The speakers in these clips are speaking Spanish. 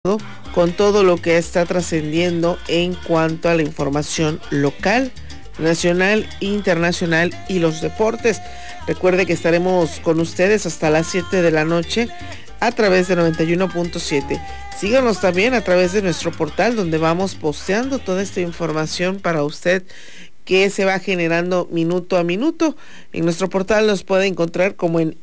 con todo lo que está trascendiendo en cuanto a la información local, nacional, internacional y los deportes. Recuerde que estaremos con ustedes hasta las 7 de la noche a través de 91.7. Síganos también a través de nuestro portal, donde vamos posteando toda esta información para usted que se va generando minuto a minuto. En nuestro portal nos puede encontrar como en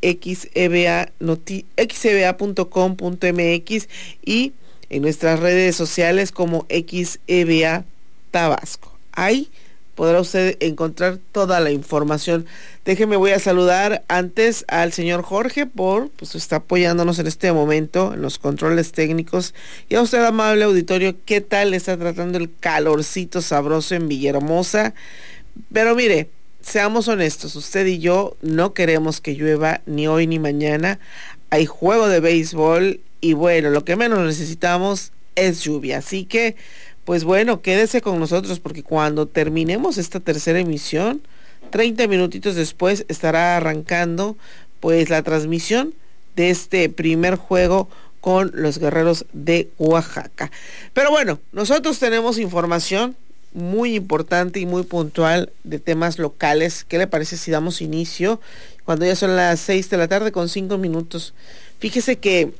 xeba.com.mx y en nuestras redes sociales como XEBA Tabasco. Ahí podrá usted encontrar toda la información. Déjeme, voy a saludar antes al señor Jorge pues está apoyándonos en este momento en los controles técnicos. Y a usted, amable auditorio, ¿qué tal está tratando el calorcito sabroso en Villahermosa? Pero mire, seamos honestos, usted y yo no queremos que llueva ni hoy ni mañana. Hay juego de béisbol y bueno, lo que menos necesitamos es lluvia. Así que, pues bueno, quédese con nosotros porque cuando terminemos esta tercera emisión, 30 minutitos después estará arrancando pues la transmisión de este primer juego con los Guerreros de Oaxaca. Pero bueno, nosotros tenemos información muy importante y muy puntual de temas locales. ¿Qué le parece si damos inicio cuando ya son las 6 de la tarde con 5 minutos? Fíjese que,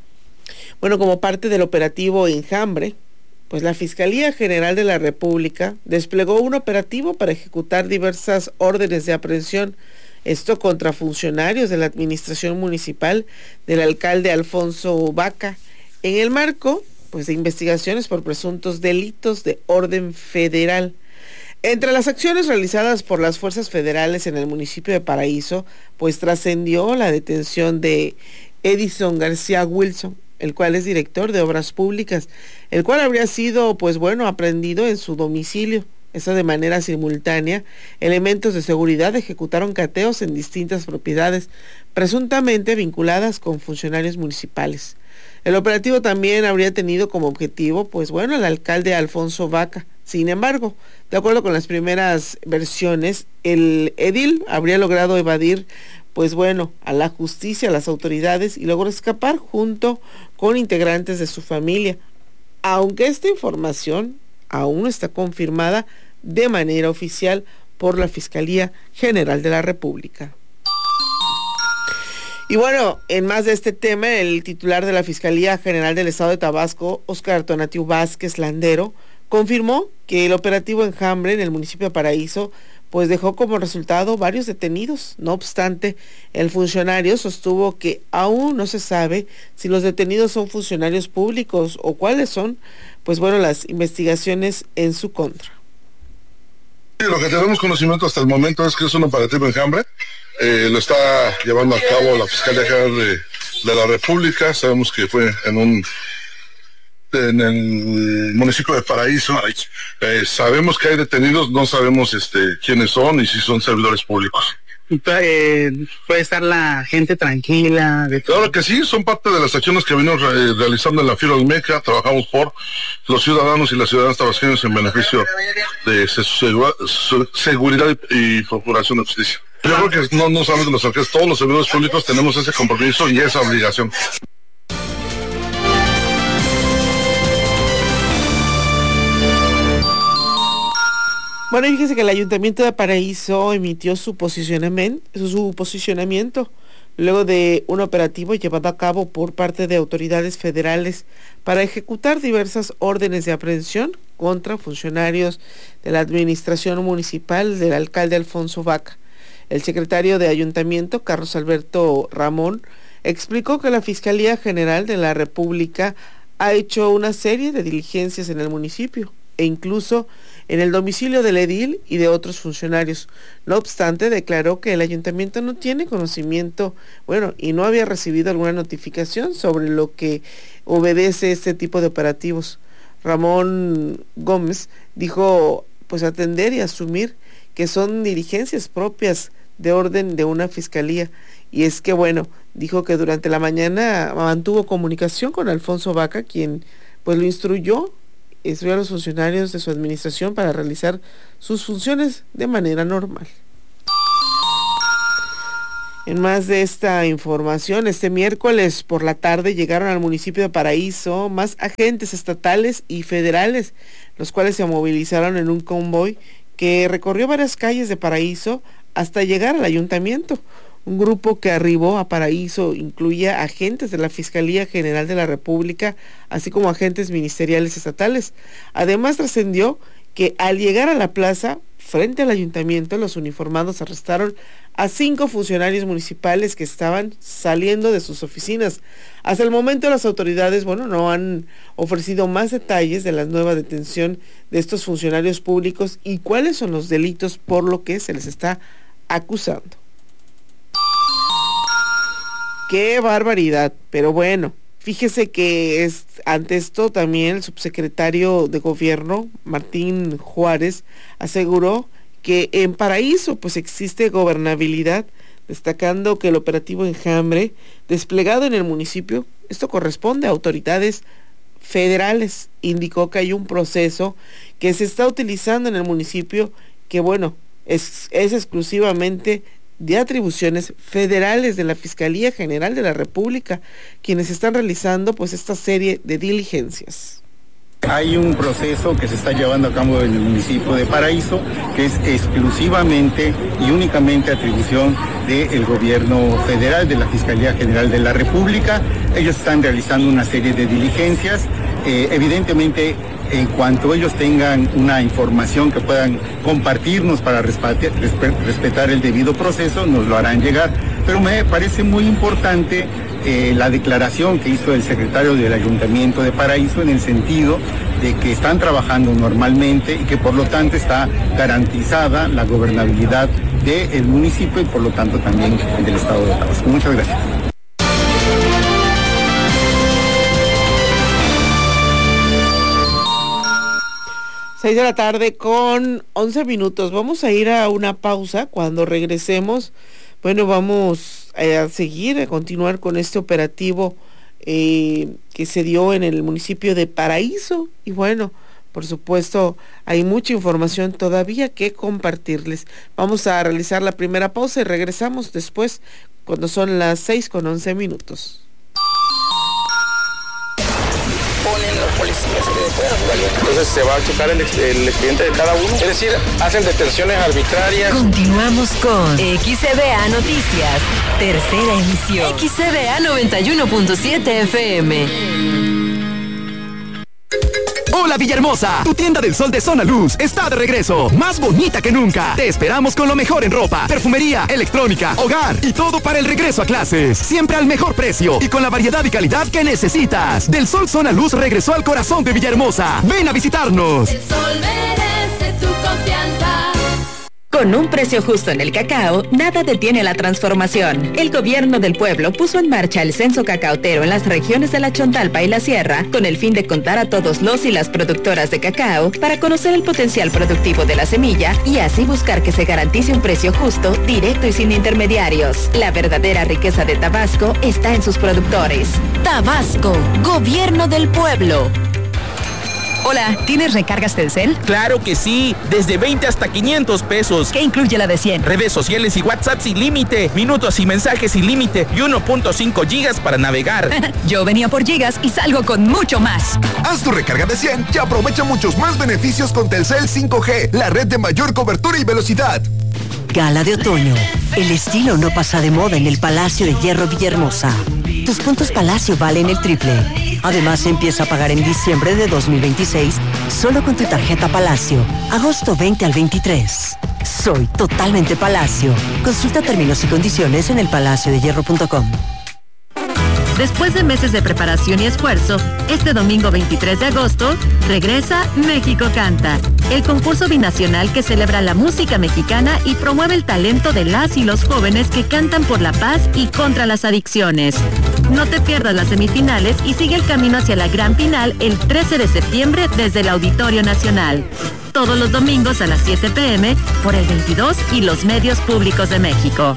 bueno, como parte del operativo Enjambre, pues la Fiscalía General de la República desplegó un operativo para ejecutar diversas órdenes de aprehensión, esto contra funcionarios de la administración municipal del alcalde Alfonso Vaca, en el marco pues de investigaciones por presuntos delitos de orden federal. Entre las acciones realizadas por las fuerzas federales en el municipio de Paraíso, pues trascendió la detención de Edison García Wilson, el cual es director de Obras Públicas, el cual habría sido, pues bueno, aprehendido en su domicilio. Eso de manera simultánea, elementos de seguridad ejecutaron cateos en distintas propiedades, presuntamente vinculadas con funcionarios municipales. El operativo también habría tenido como objetivo, pues bueno, al alcalde Alfonso Vaca. Sin embargo, de acuerdo con las primeras versiones, el edil habría logrado evadir pues bueno, a la justicia, a las autoridades y logró escapar junto con integrantes de su familia, aunque esta información aún no está confirmada de manera oficial por la Fiscalía General de la República. Y bueno, en más de este tema, el titular de la Fiscalía General del Estado de Tabasco, Óscar Tonatiu Vázquez Landero, confirmó que el operativo Enjambre en el municipio de Paraíso pues dejó como resultado varios detenidos. No obstante, el funcionario sostuvo que aún no se sabe si los detenidos son funcionarios públicos o cuáles son, pues bueno, las investigaciones en su contra. Lo que tenemos conocimiento hasta el momento es que es un operativo Enjambre. Lo está llevando a cabo la Fiscalía General de la República. Sabemos que fue en el municipio de Paraíso. Sabemos que hay detenidos, no sabemos quiénes son y si son servidores públicos. Puede estar la gente tranquila. Claro que sí, son parte de las acciones que venimos realizando en la FIRA Olmeca. Trabajamos por los ciudadanos y las ciudadanas tabasqueñas en beneficio de su seguridad y procuración de justicia. Yo creo que no solamente los alcaldes, todos los servidores públicos tenemos ese compromiso y esa obligación. Bueno, fíjese que el Ayuntamiento de Paraíso emitió su posicionamiento luego de un operativo llevado a cabo por parte de autoridades federales para ejecutar diversas órdenes de aprehensión contra funcionarios de la administración municipal del alcalde Alfonso Vaca. El secretario de Ayuntamiento, Carlos Alberto Ramón, explicó que la Fiscalía General de la República ha hecho una serie de diligencias en el municipio e incluso en el domicilio del edil y de otros funcionarios. No obstante, declaró que el ayuntamiento no tiene conocimiento, y no había recibido alguna notificación sobre lo que obedece este tipo de operativos. Ramón Gómez dijo, pues atender y asumir que son diligencias propias de orden de una fiscalía. Y es que dijo que durante la mañana mantuvo comunicación con Alfonso Vaca, quien pues lo instruyó a los funcionarios de su administración para realizar sus funciones de manera normal. En más de esta información, este miércoles por la tarde llegaron al municipio de Paraíso más agentes estatales y federales, los cuales se movilizaron en un convoy que recorrió varias calles de Paraíso hasta llegar al ayuntamiento. Un grupo que arribó a Paraíso incluía agentes de la Fiscalía General de la República, así como agentes ministeriales estatales. Además, trascendió que al llegar a la plaza, frente al ayuntamiento, los uniformados arrestaron a 5 funcionarios municipales que estaban saliendo de sus oficinas. Hasta el momento las autoridades, no han ofrecido más detalles de la nueva detención de estos funcionarios públicos y cuáles son los delitos por lo que se les está acusando. ¡Qué barbaridad! Pero bueno, fíjese que ante esto también el subsecretario de Gobierno, Martín Juárez, aseguró que en Paraíso pues existe gobernabilidad, destacando que el operativo Enjambre desplegado en el municipio, esto corresponde a autoridades federales. Indicó que hay un proceso que se está utilizando en el municipio que es exclusivamente de atribuciones federales de la Fiscalía General de la República, quienes están realizando pues esta serie de diligencias. Hay un proceso que se está llevando a cabo en el municipio de Paraíso, que es exclusivamente y únicamente atribución del gobierno federal, de la Fiscalía General de la República. Ellos están realizando una serie de diligencias. Evidentemente, en cuanto ellos tengan una información que puedan compartirnos para respetar el debido proceso, nos lo harán llegar. Pero me parece muy importante la declaración que hizo el secretario del Ayuntamiento de Paraíso, en el sentido de que están trabajando normalmente y que por lo tanto está garantizada la gobernabilidad del municipio y por lo tanto también del estado de Tabasco. Muchas gracias. Seis de la tarde con 11 minutos. Vamos a ir a una pausa. Cuando regresemos, vamos a continuar con este operativo que se dio en el municipio de Paraíso. Y por supuesto, hay mucha información todavía que compartirles. Vamos a realizar la primera pausa y regresamos después cuando son las 6 con 11 minutos. Ponen los policías entonces se va a checar el expediente de cada uno, es decir, hacen detenciones arbitrarias. Continuamos con XCBA Noticias, tercera emisión. XCBA 91.7 FM. Hola Villahermosa, tu tienda del Sol de Zona Luz está de regreso, más bonita que nunca. Te esperamos con lo mejor en ropa, perfumería, electrónica, hogar y todo para el regreso a clases. Siempre al mejor precio y con la variedad y calidad que necesitas. Del Sol Zona Luz regresó al corazón de Villahermosa. Ven a visitarnos. El sol merece tu confianza. Con un precio justo en el cacao, nada detiene la transformación. El gobierno del pueblo puso en marcha el censo cacaotero en las regiones de la Chontalpa y la Sierra, con el fin de contar a todos los y las productoras de cacao para conocer el potencial productivo de la semilla y así buscar que se garantice un precio justo, directo y sin intermediarios. La verdadera riqueza de Tabasco está en sus productores. Tabasco, gobierno del pueblo. Hola, ¿tienes recargas Telcel? ¡Claro que sí! Desde 20 hasta 500 pesos. ¿Qué incluye la de 100? Redes sociales y WhatsApp sin límite, minutos y mensajes sin límite y 1.5 gigas para navegar. Yo venía por gigas y salgo con mucho más. Haz tu recarga de 100 y aprovecha muchos más beneficios con Telcel 5G, la red de mayor cobertura y velocidad. Gala de otoño. El estilo no pasa de moda en el Palacio de Hierro Villahermosa. Tus puntos Palacio valen el triple. Además, empieza a pagar en diciembre de 2026 solo con tu tarjeta Palacio. Agosto 20 al 23. Soy totalmente Palacio. Consulta términos y condiciones en elpalaciodehierro.com. Después de meses de preparación y esfuerzo, este domingo 23 de agosto, regresa México Canta, el concurso binacional que celebra la música mexicana y promueve el talento de las y los jóvenes que cantan por la paz y contra las adicciones. No te pierdas las semifinales y sigue el camino hacia la gran final el 13 de septiembre desde el Auditorio Nacional. Todos los domingos a las 7 p.m. por el 22 y los medios públicos de México.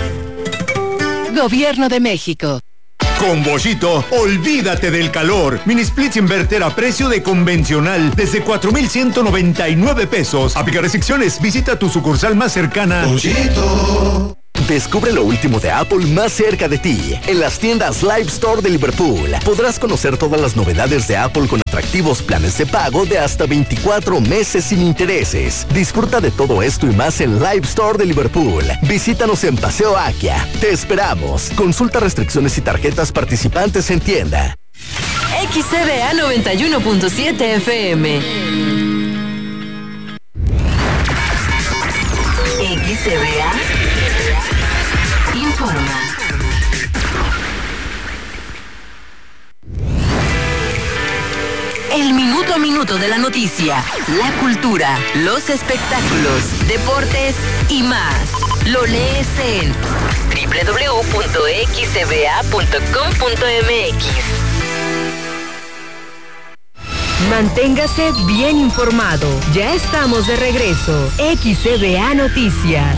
Gobierno de México. Con Boschito, olvídate del calor. Mini splits inverter a precio de convencional desde 4,199 pesos. Aplica restricciones. Visita tu sucursal más cercana. Boschito. Descubre lo último de Apple más cerca de ti. En las tiendas Live Store de Liverpool podrás conocer todas las novedades de Apple con atractivos planes de pago de hasta 24 meses sin intereses. Disfruta de todo esto y más en Live Store de Liverpool. Visítanos en Paseo Akia. Te esperamos. Consulta restricciones y tarjetas participantes en tienda. XCBA 91.7 FM. XCBA informa. El minuto a minuto de la noticia, la cultura, los espectáculos, deportes y más. Lo lees en www.xcba.com.mx. Manténgase bien informado. Ya estamos de regreso. XCBA Noticias.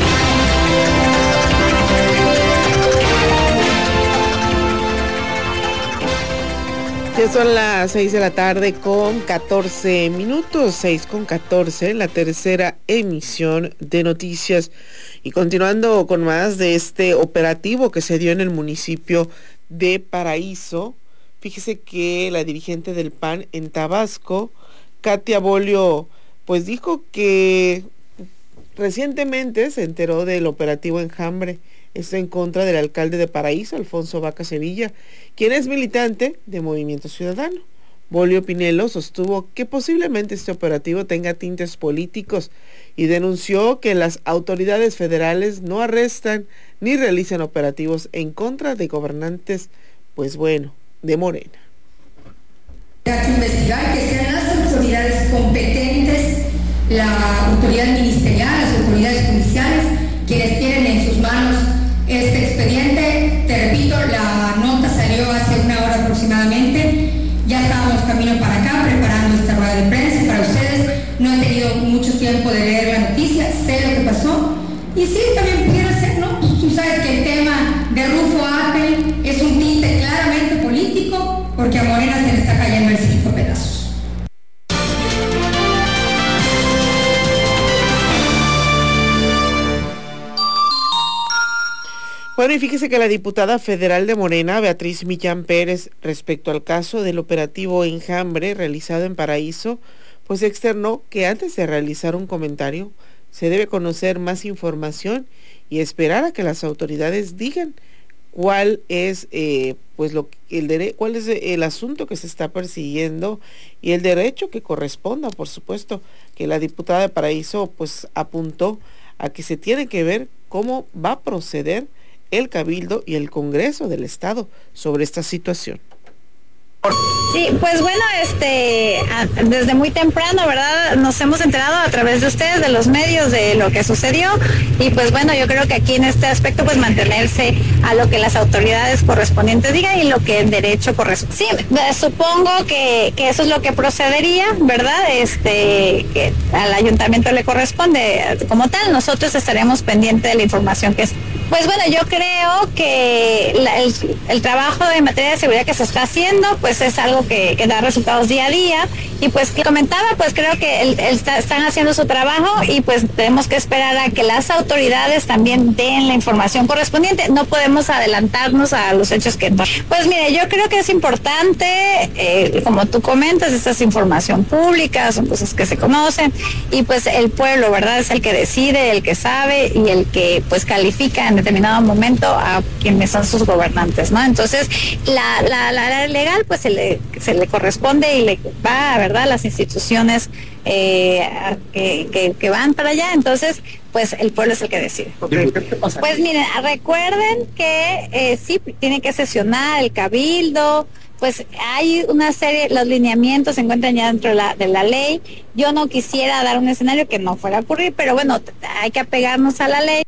Ya son las 6 de la tarde con 14 minutos, 6:14, la tercera emisión de noticias. Y continuando con más de este operativo que se dio en el municipio de Paraíso, fíjese que la dirigente del PAN en Tabasco, Katia Bolio, pues dijo que recientemente se enteró del operativo Enjambre. Esto en contra del alcalde de Paraíso, Alfonso Vaca Sevilla, quien es militante de Movimiento Ciudadano. Bolio Pinelo sostuvo que posiblemente este operativo tenga tintes políticos y denunció que las autoridades federales no arrestan ni realizan operativos en contra de gobernantes, pues bueno, de Morena. Hay que investigar que sean las autoridades competentes, la autoridad ministerial, las autoridades judiciales, quienes tienen en sus manos este expediente. Te repito, la nota salió hace una hora aproximadamente. Ya estábamos camino para acá preparando esta rueda de prensa para ustedes. No he tenido mucho tiempo de leer la noticia, sé lo que pasó. Y sí, también pudiera ser, ¿no? Tú sabes que el tema de Rufo Apple es un tinte claramente político, porque a Morena se le está cayendo el circo a pedazos. Bueno, y fíjese que la diputada federal de Morena, Beatriz Millán Pérez, respecto al caso del operativo Enjambre realizado en Paraíso, pues externó que antes de realizar un comentario se debe conocer más información y esperar a que las autoridades digan cuál es cuál es el asunto que se está persiguiendo y el derecho que corresponda. Por supuesto que la diputada de Paraíso pues apuntó a que se tiene que ver cómo va a proceder el Cabildo y el Congreso del Estado sobre esta situación. Sí, pues bueno, desde muy temprano, ¿verdad? Nos hemos enterado a través de ustedes, de los medios, de lo que sucedió, y pues bueno, yo creo que aquí en este aspecto, pues mantenerse a lo que las autoridades correspondientes digan y lo que el derecho corresponde. Sí, supongo que eso es lo que procedería, ¿verdad? Que al ayuntamiento le corresponde como tal. Nosotros estaremos pendientes de la información que es. Pues bueno, yo creo que el trabajo en materia de seguridad que se está haciendo, pues es algo que da resultados día a día. Y pues que comentaba, pues creo que están haciendo su trabajo y pues tenemos que esperar a que las autoridades también den la información correspondiente. No podemos adelantarnos a los hechos que... Pues mire, yo creo que es importante, como tú comentas, esta es información pública, son cosas que se conocen y pues el pueblo, ¿verdad? Es el que decide, el que sabe y el que pues califica en determinado momento a quienes son sus gobernantes, ¿no? Entonces, la legal pues se le corresponde y le va, ¿verdad?, a las instituciones que van para allá. Entonces, pues el pueblo es el que decide. Pues miren, recuerden que sí, tiene que sesionar el Cabildo. Pues hay una serie, los lineamientos se encuentran ya dentro de la ley. Yo no quisiera dar un escenario que no fuera a ocurrir, pero bueno, hay que apegarnos a la ley.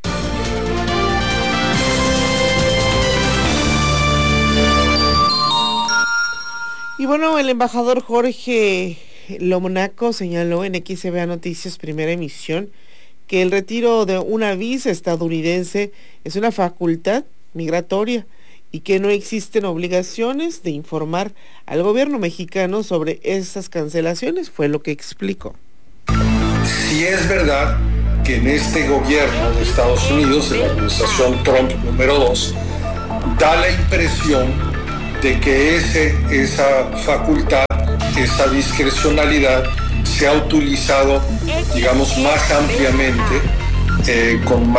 Y bueno, el embajador Jorge Lomonaco señaló en XCBA Noticias Primera Emisión que el retiro de una visa estadounidense es una facultad migratoria y que no existen obligaciones de informar al gobierno mexicano sobre esas cancelaciones, fue lo que explicó. Si es verdad que en este gobierno de Estados Unidos, en la administración Trump número 2, da la impresión de que esa facultad, esa discrecionalidad se ha utilizado, digamos, más ampliamente, con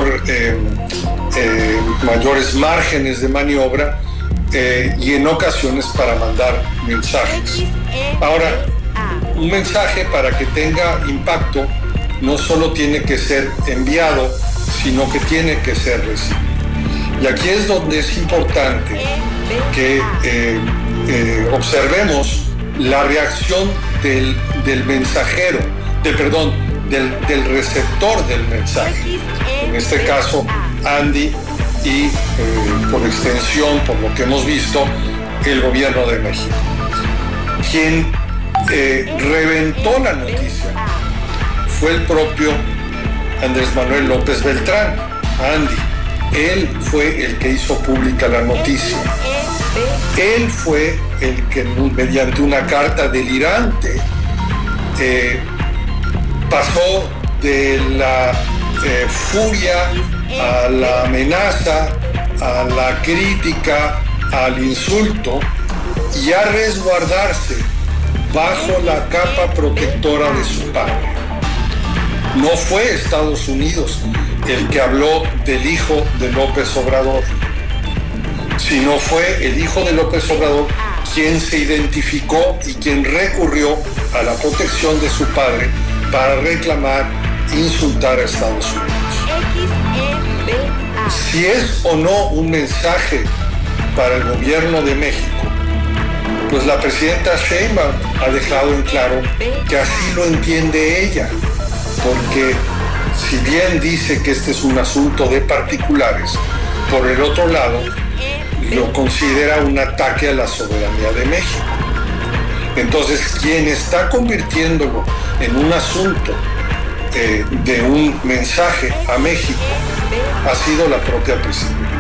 mayores márgenes de maniobra y en ocasiones para mandar mensajes. Ahora, un mensaje para que tenga impacto no solo tiene que ser enviado, sino que tiene que ser recibido. Y aquí es donde es importante que observemos la reacción del mensajero, del receptor del mensaje. En este caso, Andy y, por extensión, por lo que hemos visto, el gobierno de México. Quien reventó la noticia fue el propio Andrés Manuel López Beltrán, Andy. Él fue el que hizo pública la noticia. Él fue el que, mediante una carta delirante, pasó de la furia a la amenaza, a la crítica, al insulto, y a resguardarse bajo la capa protectora de su padre. No fue Estados Unidos el que habló del hijo de López Obrador, sino fue el hijo de López Obrador quien se identificó y quien recurrió a la protección de su padre para reclamar, insultar a Estados Unidos. Si es o no un mensaje para el gobierno de México, pues la presidenta Sheinbaum ha dejado en claro que así lo entiende ella, porque si bien dice que este es un asunto de particulares, por el otro lado lo considera un ataque a la soberanía de México. Entonces, quien está convirtiéndolo en un asunto de un mensaje a México ha sido la propia presidenta.